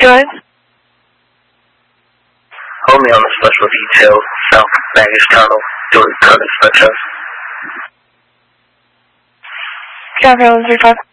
Good. Only on the special detail, South Baggage Tunnel, doing Curtis Metro. South Island 35.